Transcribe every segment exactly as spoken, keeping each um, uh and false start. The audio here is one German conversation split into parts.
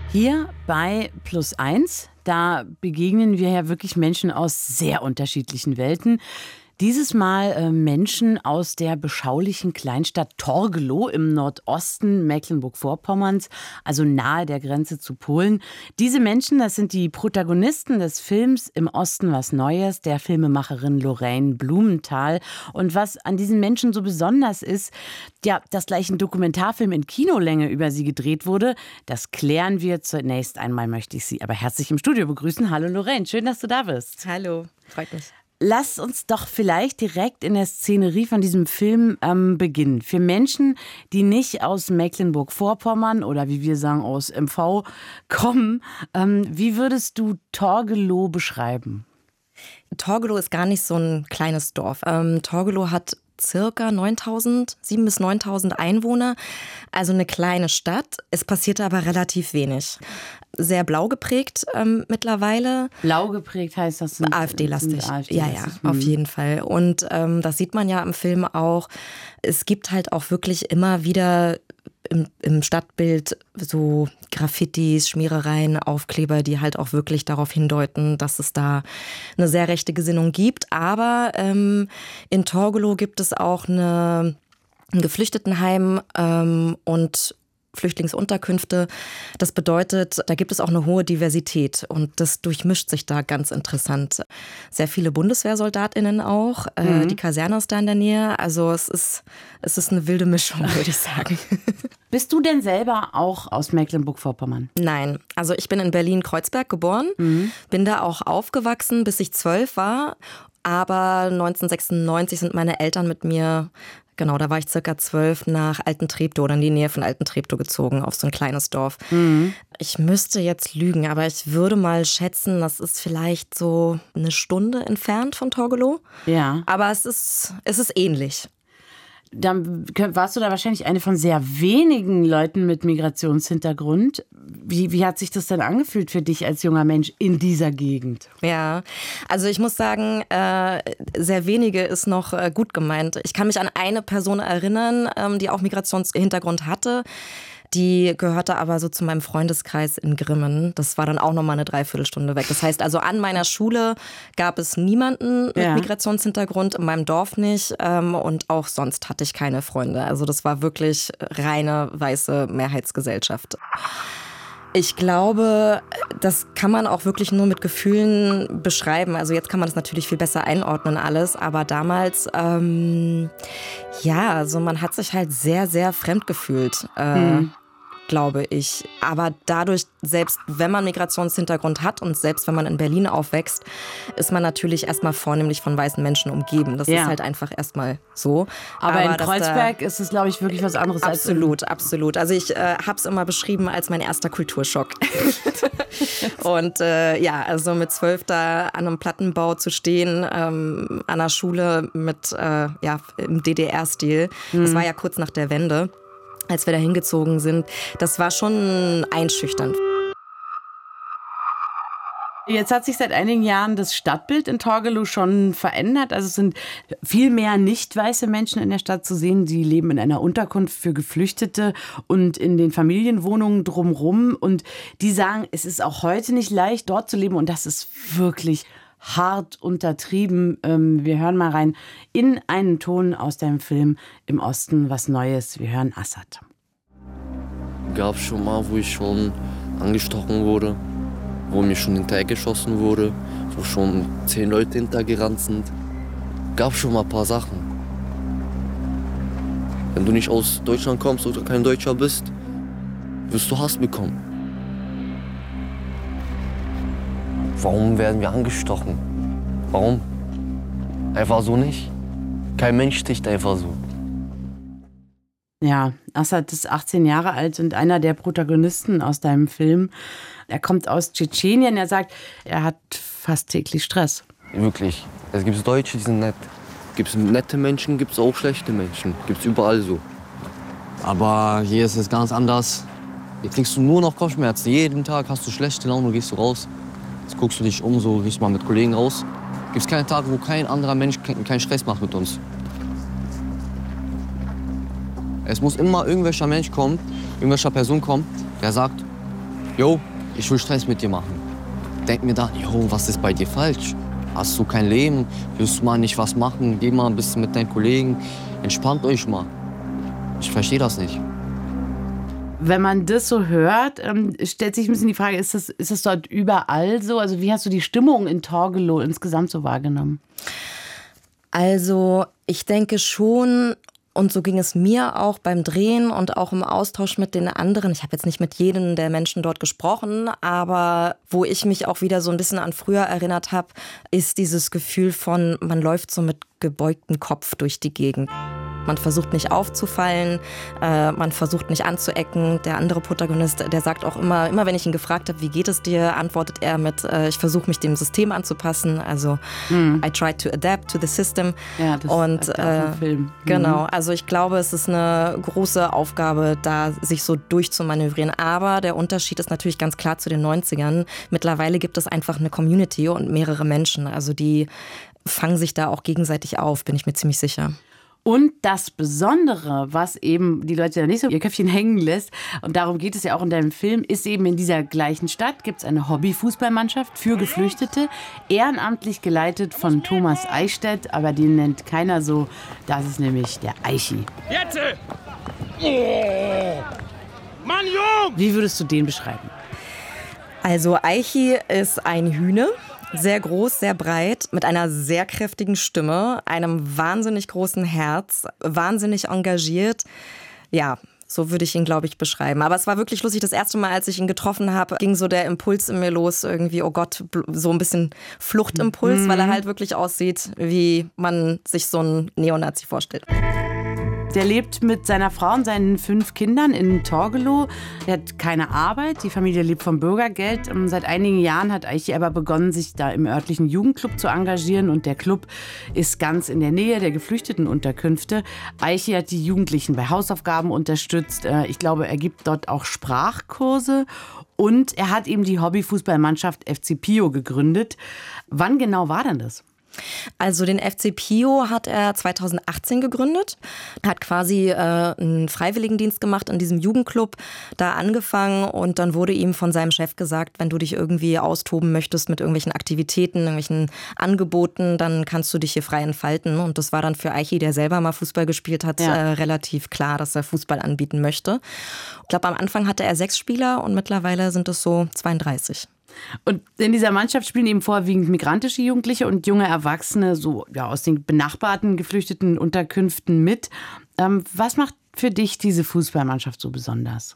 Hier bei Plus eins, da begegnen wir ja wirklich Menschen aus sehr unterschiedlichen Welten. Dieses Mal äh, Menschen aus der beschaulichen Kleinstadt Torgelow im Nordosten Mecklenburg-Vorpommerns, also nahe der Grenze zu Polen. Diese Menschen, das sind die Protagonisten des Films Im Osten was Neues, der Filmemacherin Lorraine Blumenthal. Und was an diesen Menschen so besonders ist, ja, dass gleich ein Dokumentarfilm in Kinolänge über sie gedreht wurde, das klären wir. Zunächst einmal möchte ich Sie aber herzlich im Studio begrüßen. Hallo Lorraine, schön, dass du da bist. Hallo, freut mich. Lass uns doch vielleicht direkt in der Szenerie von diesem Film ähm, beginnen. Für Menschen, die nicht aus Mecklenburg-Vorpommern oder wie wir sagen aus M V kommen, ähm, wie würdest du Torgelow beschreiben? Torgelow ist gar nicht so ein kleines Dorf. Ähm, Torgelow hat circa neuntausend, siebentausend bis neuntausend Einwohner, also eine kleine Stadt. Es passierte aber relativ wenig. Sehr blau geprägt ähm, mittlerweile. Blau geprägt heißt das? AfD-lastig. AfD ja, ja, auf jeden Fall. Und ähm, das sieht man ja im Film auch. Es gibt halt auch wirklich immer wieder im, im Stadtbild so Graffitis, Schmierereien, Aufkleber, die halt auch wirklich darauf hindeuten, dass es da eine sehr rechte Gesinnung gibt. Aber ähm, in Torgelow gibt es auch eine, ein Geflüchtetenheim ähm, und Flüchtlingsunterkünfte. Das bedeutet, da gibt es auch eine hohe Diversität und das durchmischt sich da ganz interessant. Sehr viele BundeswehrsoldatInnen auch. Mhm. Äh, die Kaserne ist da in der Nähe. Also es ist, es ist eine wilde Mischung, würde ich sagen. Bist du denn selber auch aus Mecklenburg-Vorpommern? Nein, also ich bin in Berlin-Kreuzberg geboren, mhm. bin da auch aufgewachsen, bis ich zwölf war. Aber neunzehnhundertsechsundneunzig sind meine Eltern mit mir, genau, da war ich circa zwölf, nach Altentreptow oder in die Nähe von Altentreptow gezogen, auf so ein kleines Dorf. Mhm. Ich müsste jetzt lügen, aber ich würde mal schätzen, das ist vielleicht so eine Stunde entfernt von Torgelow. Ja. Aber es ist, es ist ähnlich. Dann warst du da wahrscheinlich eine von sehr wenigen Leuten mit Migrationshintergrund. Wie, wie hat sich das denn angefühlt für dich als junger Mensch in dieser Gegend? Ja, also ich muss sagen, äh, sehr wenige ist noch äh, gut gemeint. Ich kann mich an eine Person erinnern, ähm, die auch Migrationshintergrund hatte. Die gehörte aber so zu meinem Freundeskreis in Grimmen. Das war dann auch nochmal eine Dreiviertelstunde weg. Das heißt also, an meiner Schule gab es niemanden mit ja. Migrationshintergrund, in meinem Dorf nicht. Ähm, und auch sonst hatte ich keine Freunde. Also das war wirklich reine weiße Mehrheitsgesellschaft. Ich glaube, das kann man auch wirklich nur mit Gefühlen beschreiben. Also jetzt kann man das natürlich viel besser einordnen alles. Aber damals, ähm, ja, also man hat sich halt sehr, sehr fremd gefühlt. Äh, hm. glaube ich. Aber dadurch, selbst wenn man Migrationshintergrund hat und selbst wenn man in Berlin aufwächst, ist man natürlich erstmal vornehmlich von weißen Menschen umgeben. Das ja. ist halt einfach erstmal so. Aber, Aber in Kreuzberg ist es, glaube ich, wirklich was anderes. Absolut, als absolut. Also ich äh, habe es immer beschrieben als mein erster Kulturschock. Und äh, ja, also mit zwölf da an einem Plattenbau zu stehen, ähm, an einer Schule mit, äh, ja, im D D R-Stil. Hm. Das war ja kurz nach der Wende, als wir da hingezogen sind. Das war schon einschüchternd. Jetzt hat sich seit einigen Jahren das Stadtbild in Torgelow schon verändert. Also es sind viel mehr nicht weiße Menschen in der Stadt zu sehen. Die leben in einer Unterkunft für Geflüchtete und in den Familienwohnungen drumherum. Und die sagen, es ist auch heute nicht leicht, dort zu leben. Und das ist wirklich hart untertrieben. Wir hören mal rein in einen Ton aus deinem Film Im Osten was Neues. Wir hören Assad. Gab schon mal, wo ich schon angestochen wurde, wo mir schon hinterhergeschossen wurde, wo schon zehn Leute hintergerannt sind. Gab schon mal ein paar Sachen. Wenn du nicht aus Deutschland kommst oder kein Deutscher bist, wirst du Hass bekommen. Warum werden wir angestochen? Warum? Einfach so nicht. Kein Mensch sticht einfach so. Ja, Assad ist achtzehn Jahre alt und einer der Protagonisten aus deinem Film. Er kommt aus Tschetschenien. Er sagt, er hat fast täglich Stress. Wirklich. Es gibt Deutsche, die sind nett. Gibt es nette Menschen, gibt es auch schlechte Menschen. Gibt es überall so. Aber hier ist es ganz anders. Hier kriegst du nur noch Kopfschmerzen. Jeden Tag hast du schlechte Laune, gehst du raus. Jetzt guckst du dich um, so gehst mal mit Kollegen raus. Gibt es keinen Tag, wo kein anderer Mensch keinen Stress macht mit uns. Es muss immer irgendwelcher Mensch kommen, irgendwelcher Person kommen, der sagt, yo, ich will Stress mit dir machen. Denk mir dann, yo, was ist bei dir falsch? Hast du kein Leben? Willst du mal nicht was machen? Geh mal ein bisschen mit deinen Kollegen. Entspannt euch mal. Ich verstehe das nicht. Wenn man das so hört, ähm, stellt sich ein bisschen die Frage, ist das, ist das dort überall so? Also wie hast du die Stimmung in Torgelow insgesamt so wahrgenommen? Also ich denke schon, und so ging es mir auch beim Drehen und auch im Austausch mit den anderen. Ich habe jetzt nicht mit jedem der Menschen dort gesprochen, aber wo ich mich auch wieder so ein bisschen an früher erinnert habe, ist dieses Gefühl von, man läuft so mit gebeugtem Kopf durch die Gegend. Man versucht nicht aufzufallen, äh, man versucht nicht anzuecken. Der andere Protagonist, der sagt auch immer, immer wenn ich ihn gefragt habe, wie geht es dir, antwortet er mit, äh, ich versuche mich dem System anzupassen. Also mhm. I try to adapt to the system. Ja, das und ist äh, ein Film. Mhm. Genau, also ich glaube, es ist eine große Aufgabe, da sich so durchzumanövrieren. Aber der Unterschied ist natürlich ganz klar zu den neunzigern. Mittlerweile gibt es einfach eine Community und mehrere Menschen. Also die fangen sich da auch gegenseitig auf, bin ich mir ziemlich sicher. Und das Besondere, was eben die Leute da nicht so ihr Köpfchen hängen lässt, und darum geht es ja auch in deinem Film, ist eben in dieser gleichen Stadt gibt es eine Hobby-Fußballmannschaft für Geflüchtete, ehrenamtlich geleitet von Thomas Eichstädt, aber den nennt keiner so, das ist nämlich der Eichi. Jetzt! Oh. Mann, Jung! Wie würdest du den beschreiben? Also Eichi ist ein Hühne. Sehr groß, sehr breit, mit einer sehr kräftigen Stimme, einem wahnsinnig großen Herz, wahnsinnig engagiert. Ja, so würde ich ihn, glaube ich, beschreiben. Aber es war wirklich lustig. Das erste Mal, als ich ihn getroffen habe, ging so der Impuls in mir los, irgendwie, oh Gott, so ein bisschen Fluchtimpuls, mhm. weil er halt wirklich aussieht, wie man sich so einen Neonazi vorstellt. Der lebt mit seiner Frau und seinen fünf Kindern in Torgelow. Er hat keine Arbeit, die Familie lebt vom Bürgergeld. Seit einigen Jahren hat Eichi aber begonnen, sich da im örtlichen Jugendclub zu engagieren. Und der Club ist ganz in der Nähe der Geflüchtetenunterkünfte. Eichi hat die Jugendlichen bei Hausaufgaben unterstützt. Ich glaube, er gibt dort auch Sprachkurse. Und er hat eben die Hobbyfußballmannschaft F C Pio gegründet. Wann genau war denn das? Also den F C Pio hat er zweitausendachtzehn gegründet, hat quasi äh, einen Freiwilligendienst gemacht in diesem Jugendclub, da angefangen und dann wurde ihm von seinem Chef gesagt, wenn du dich irgendwie austoben möchtest mit irgendwelchen Aktivitäten, irgendwelchen Angeboten, dann kannst du dich hier frei entfalten und das war dann für Eichi, der selber mal Fußball gespielt hat, ja. äh, relativ klar, dass er Fußball anbieten möchte. Ich glaube, am Anfang hatte er sechs Spieler und mittlerweile sind es so zweiunddreißig. Und in dieser Mannschaft spielen eben vorwiegend migrantische Jugendliche und junge Erwachsene so ja, aus den benachbarten geflüchteten Unterkünften mit. Ähm, was macht für dich diese Fußballmannschaft so besonders?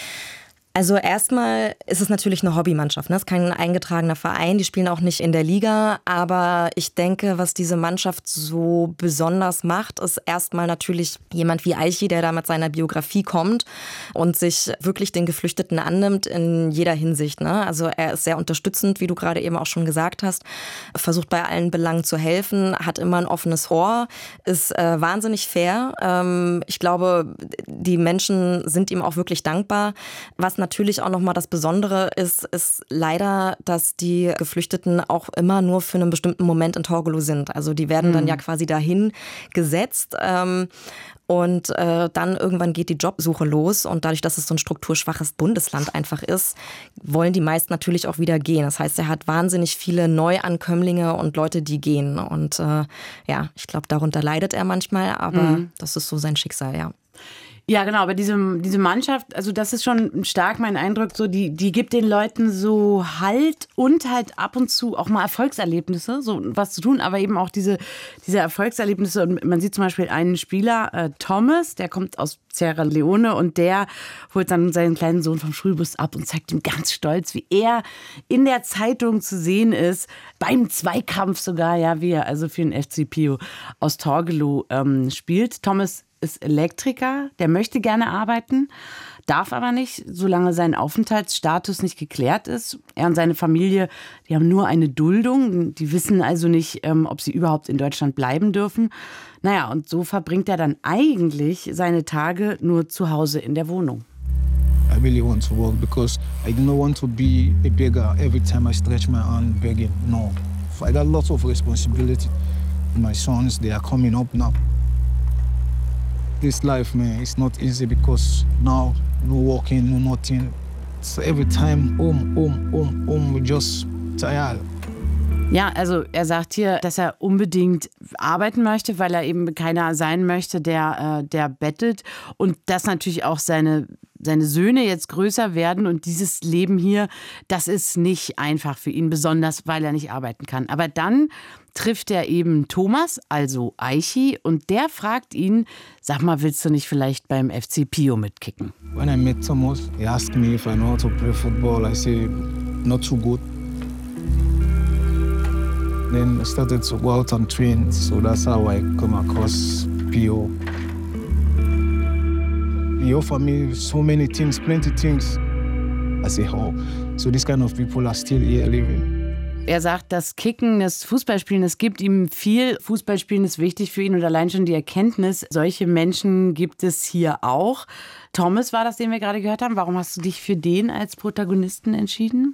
Also erstmal ist es natürlich eine Hobbymannschaft, ne? Es ist kein eingetragener Verein, die spielen auch nicht in der Liga. Aber ich denke, was diese Mannschaft so besonders macht, ist erstmal natürlich jemand wie Eichi, der da mit seiner Biografie kommt und sich wirklich den Geflüchteten annimmt in jeder Hinsicht, ne? Also er ist sehr unterstützend, wie du gerade eben auch schon gesagt hast, versucht bei allen Belangen zu helfen, hat immer ein offenes Ohr, ist äh, wahnsinnig fair. Ähm, ich glaube, die Menschen sind ihm auch wirklich dankbar. Was natürlich auch nochmal das Besondere ist, ist leider, dass die Geflüchteten auch immer nur für einen bestimmten Moment in Torgelow sind. Also die werden dann ja quasi dahin gesetzt. Ähm, Und äh, dann irgendwann geht die Jobsuche los und dadurch, dass es so ein strukturschwaches Bundesland einfach ist, wollen die meisten natürlich auch wieder gehen. Das heißt, er hat wahnsinnig viele Neuankömmlinge und Leute, die gehen. Und äh, ja, ich glaube, darunter leidet er manchmal, aber mhm. das ist so sein Schicksal, ja. Ja, genau, aber diese, diese Mannschaft, also das ist schon stark mein Eindruck, so die, die gibt den Leuten so Halt und halt ab und zu auch mal Erfolgserlebnisse, so was zu tun, aber eben auch diese, diese Erfolgserlebnisse. Und man sieht zum Beispiel einen Spieler, äh, Thomas, der kommt aus Sierra Leone und der holt dann seinen kleinen Sohn vom Schulbus ab und zeigt ihm ganz stolz, wie er in der Zeitung zu sehen ist, beim Zweikampf sogar, ja, wie er also für den F C Pio aus Torgelow ähm, spielt. Thomas ist Elektriker, der möchte gerne arbeiten, darf aber nicht, solange sein Aufenthaltsstatus nicht geklärt ist. Er und seine Familie, die haben nur eine Duldung, die wissen also nicht, ähm, ob sie überhaupt in Deutschland bleiben dürfen. Naja, und so verbringt er dann eigentlich seine Tage nur zu Hause in der Wohnung. I really want to work because I don't want to be a beggar every time I stretch my hand begging. No, I got lots of responsibility. My sons, they are coming up now. This life, man, it's not easy because now no working, no nothing. every time, home, home, home, home, we just tired. Ja, also er sagt hier, dass er unbedingt arbeiten möchte, weil er eben keiner sein möchte, der, äh, der bettelt. Und dass natürlich auch seine, seine Söhne jetzt größer werden. Und dieses Leben hier, das ist nicht einfach für ihn, besonders weil er nicht arbeiten kann. Aber dann trifft er eben Thomas, also Aichi, und der fragt ihn, sag mal, willst du nicht vielleicht beim F C Pio mitkicken? When I met Thomas, he asked me if I know how to play football. I said, not too good. Then I started to go out and train, so that's how I come across P O. He offered me so many things, plenty things. I say, oh, so these kind of people are still here living. Er sagt, das Kicken, das Fußballspielen, das gibt ihm viel. Fußballspielen ist wichtig für ihn und allein schon die Erkenntnis, solche Menschen gibt es hier auch. Thomas war das, den wir gerade gehört haben. Warum hast du dich für den als Protagonisten entschieden?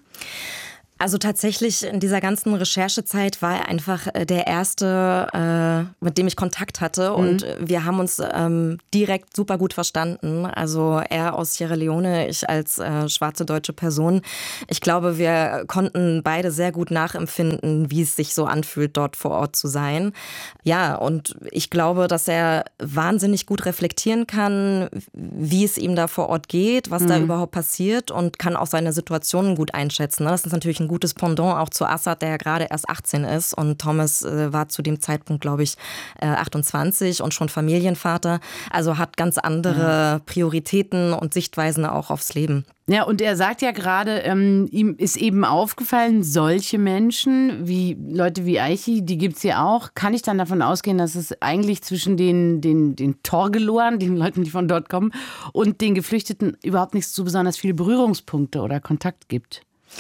Also tatsächlich in dieser ganzen Recherchezeit war er einfach der Erste, äh, mit dem ich Kontakt hatte. Mhm. Und wir haben uns ähm, direkt super gut verstanden. Also er aus Sierra Leone, ich als äh, schwarze deutsche Person. Ich glaube, wir konnten beide sehr gut nachempfinden, wie es sich so anfühlt, dort vor Ort zu sein. Ja, und ich glaube, dass er wahnsinnig gut reflektieren kann, wie es ihm da vor Ort geht, was mhm. da überhaupt passiert und kann auch seine Situationen gut einschätzen. Das ist natürlich ein gutes Pendant auch zu Assad, der ja gerade erst achtzehn ist. Und Thomas äh, war zu dem Zeitpunkt, glaube ich, äh, achtundzwanzig und schon Familienvater. Also hat ganz andere Prioritäten und Sichtweisen auch aufs Leben. Ja, und er sagt ja gerade, ähm, ihm ist eben aufgefallen, solche Menschen, wie Leute wie Aichi, die gibt es hier auch. Kann ich dann davon ausgehen, dass es eigentlich zwischen den, den, den Torgeloern, den Leuten, die von dort kommen, und den Geflüchteten überhaupt nicht so besonders viele Berührungspunkte oder Kontakt gibt?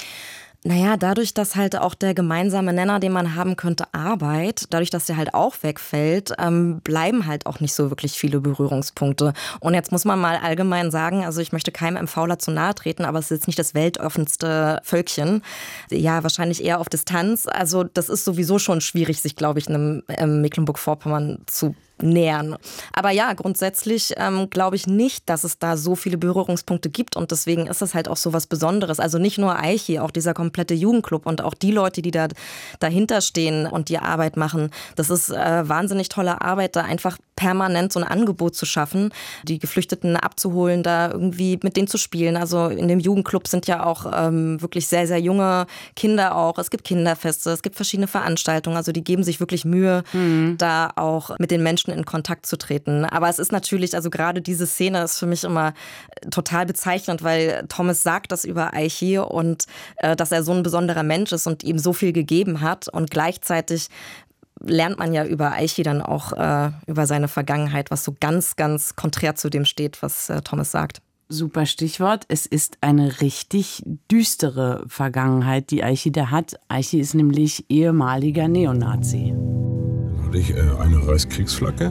Naja, dadurch, dass halt auch der gemeinsame Nenner, den man haben könnte, Arbeit, dadurch, dass der halt auch wegfällt, ähm, bleiben halt auch nicht so wirklich viele Berührungspunkte. Und jetzt muss man mal allgemein sagen, also ich möchte keinem MVler zu nahe treten, aber es ist jetzt nicht das weltoffenste Völkchen. Ja, wahrscheinlich eher auf Distanz. Also das ist sowieso schon schwierig, sich, glaube ich, einem ähm, Mecklenburg-Vorpommern zu nähern. Aber ja, grundsätzlich ähm, glaube ich nicht, dass es da so viele Berührungspunkte gibt und deswegen ist das halt auch so was Besonderes. Also nicht nur Aichi, auch dieser komplette Jugendclub und auch die Leute, die da dahinter stehen und die Arbeit machen. Das ist äh, wahnsinnig tolle Arbeit, da einfach permanent so ein Angebot zu schaffen, die Geflüchteten abzuholen, da irgendwie mit denen zu spielen. Also in dem Jugendclub sind ja auch ähm, wirklich sehr, sehr junge Kinder auch. Es gibt Kinderfeste, es gibt verschiedene Veranstaltungen. Also die geben sich wirklich Mühe, mhm. da auch mit den Menschen in Kontakt zu treten. Aber es ist natürlich, also gerade diese Szene ist für mich immer total bezeichnend, weil Thomas sagt das über Aichi und äh, dass er so ein besonderer Mensch ist und ihm so viel gegeben hat und gleichzeitig lernt man ja über Aichi dann auch äh, über seine Vergangenheit, was so ganz, ganz konträr zu dem steht, was äh, Thomas sagt. Super Stichwort. Es ist eine richtig düstere Vergangenheit, die Aichi da hat. Aichi ist nämlich ehemaliger Neonazi. Dann hatte ich äh, eine Reichskriegsflagge,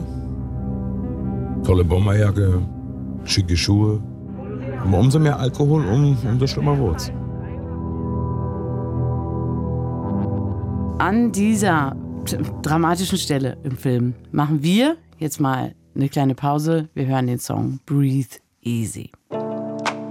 tolle Bomberjacke, schicke Schuhe. Aber umso mehr Alkohol, um, umso schlimmer wurde es. An dieser dramatischen Stelle im Film machen wir jetzt mal eine kleine Pause. Wir hören den Song Breathe Easy.